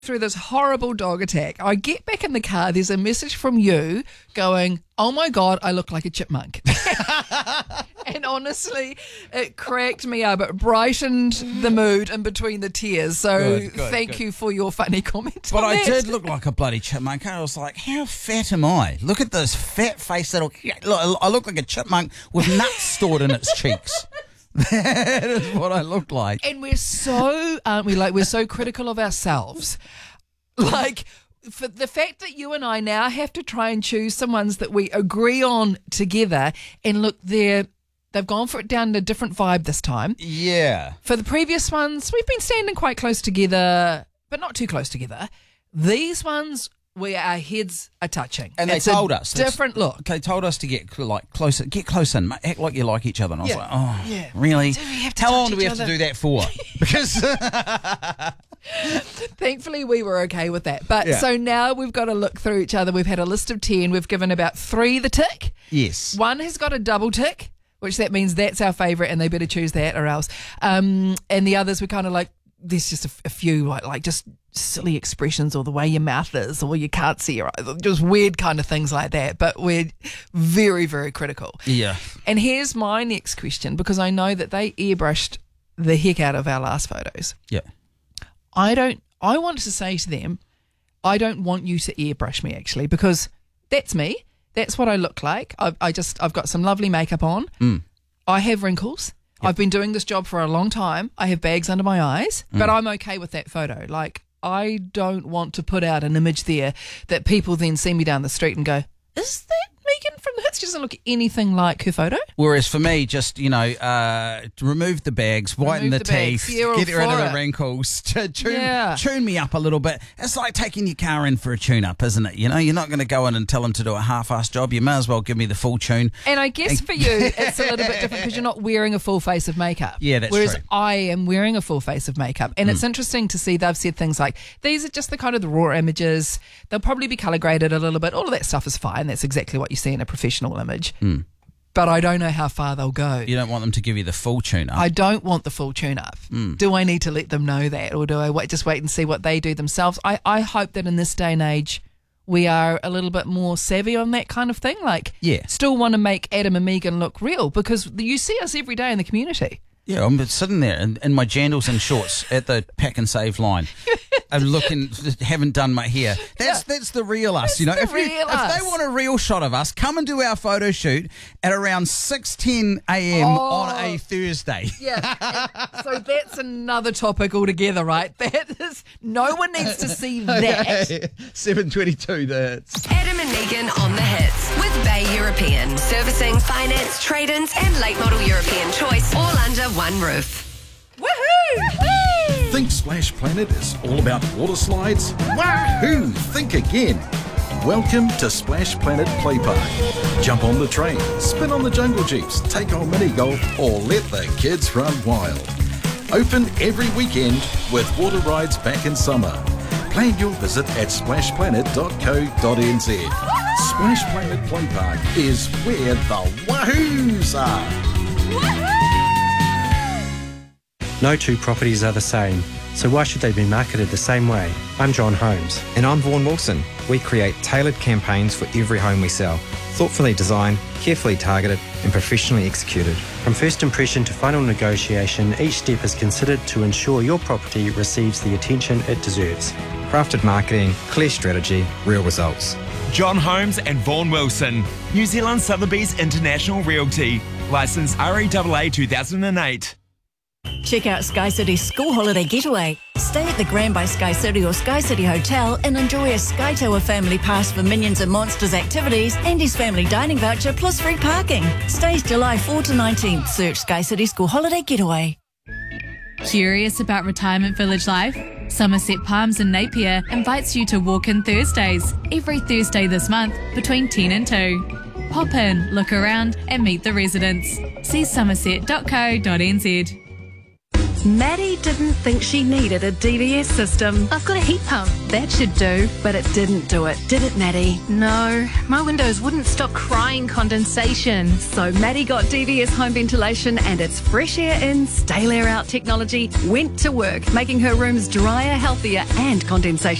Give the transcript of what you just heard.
through this horrible dog attack. I get back in the car, there's a message from you going, oh my God, I look like a chipmunk. And honestly, it cracked me up. It brightened the mood in between the tears. So thank you for your funny comment. But I did look like a bloody chipmunk. I was like, how fat am I? Look at this fat face. Look, I look like a chipmunk with nuts stored in its cheeks. That is what I look like. And we're so, aren't we? Like, we're so critical of ourselves. Like, for the fact that you and I now have to try and choose some ones that we agree on together, and look, they've gone for it down a different vibe this time. Yeah. For the previous ones, we've been standing quite close together, but not too close together. These ones, where our heads are touching. And they told us. Different look. They told us to get closer, in, act like you like each other. And I was like, oh, yeah. Really? How long do we have to do that for? Because thankfully we were okay with that. But so now we've got to look through each other. We've had a list of 10. We've given about 3 the tick. Yes. 1 has got a double tick, which that means that's our favourite and they better choose that or else. And the others we're kind of like, there's just a few like just silly expressions, or the way your mouth is, or you can't see your eyes, just weird kind of things like that. But we're very, very critical. Yeah. And here's my next question, because I know that they airbrushed the heck out of our last photos. Yeah. I wanted to say to them, I don't want you to airbrush me, actually, because that's me. That's what I look like. I've got some lovely makeup on. I have wrinkles. Yep. I've been doing this job for a long time. I have bags under my eyes, but I'm okay with that photo. Like, I don't want to put out an image there that people then see me down the street and go, is that Megan from the Hits? She doesn't look anything like her photo. Whereas for me, just, remove the bags, whiten the teeth, get rid of the wrinkles, tune me up a little bit. It's like taking your car in for a tune-up, isn't it? You're not going to go in and tell them to do a half-assed job. You may as well give me the full tune. And I guess for you, it's a little bit different because you're not wearing a full face of makeup. Yeah, that's Whereas true. I am wearing a full face of makeup. And it's interesting to see they've said things like, these are just the kind of the raw images. They'll probably be colour graded a little bit. All of that stuff is fine. That's exactly what you see in a professional image. But I don't know how far they'll go. You don't want them to give you the full tune-up. I don't want the full tune-up. Do I need to let them know that, or do I just wait and see what they do themselves? I hope that in this day and age we are a little bit more savvy on that kind of thing. Like, still want to make Adam and Megan look real, because you see us every day in the community. Yeah, I'm sitting there in my jandals and shorts at the pack and save line. I'm looking, haven't done my hair. That's the real us, If they want a real shot of us, come and do our photo shoot at around 6:10 a.m. on a Thursday. Yeah, so that's another topic altogether, right? No one needs to see that. 7:22. That's Adam and Megan on the Hits with Bay European, servicing finance, trade-ins, and late model European choice, all under one roof. Woohoo! Think Splash Planet is all about water slides? Wahoo! Think again. Welcome to Splash Planet Play Park. Jump on the train, spin on the jungle jeeps, take on mini golf, or let the kids run wild. Open every weekend with water rides back in summer. Plan your visit at splashplanet.co.nz. Splash Planet Play Park is where the wahoos are. No two properties are the same, so why should they be marketed the same way? I'm John Holmes. And I'm Vaughan Wilson. We create tailored campaigns for every home we sell. Thoughtfully designed, carefully targeted, and professionally executed. From first impression to final negotiation, each step is considered to ensure your property receives the attention it deserves. Crafted marketing, clear strategy, real results. John Holmes and Vaughan Wilson. New Zealand Sotheby's International Realty. Licence REAA 2008. Check out Sky City's school holiday getaway. Stay at the Grand by Sky City or Sky City Hotel and enjoy a Sky Tower family pass for Minions and Monsters activities and his family dining voucher plus free parking. Stays July 4 to 19th. Search Sky City School Holiday Getaway. Curious about retirement village life? Somerset Palms in Napier invites you to walk in Thursdays, every Thursday this month between 10 and 2. Pop in, look around and meet the residents. See somerset.co.nz. Maddie didn't think she needed a DVS system. I've got a heat pump. That should do. But it didn't do it, did it, Maddie? No, my windows wouldn't stop crying condensation. So Maddie got DVS home ventilation and its fresh air in, stale air out technology went to work, making her rooms drier, healthier and condensation